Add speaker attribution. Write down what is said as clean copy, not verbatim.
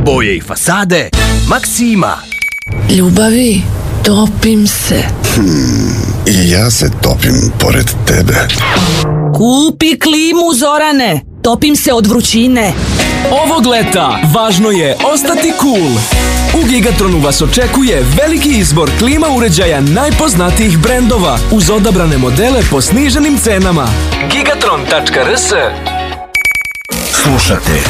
Speaker 1: boje i fasade, Maksima.
Speaker 2: Ljubavi, topim se.
Speaker 3: I ja se topim pored tebe.
Speaker 2: Kupi klimu, Zorane, topim se od vrućine.
Speaker 4: Ovog leta važno je ostati cool. U Gigatronu vas očekuje veliki izbor klima uređaja najpoznatijih brendova uz odabrane modele po sniženim cenama. Gigatron.rs.
Speaker 1: Slušate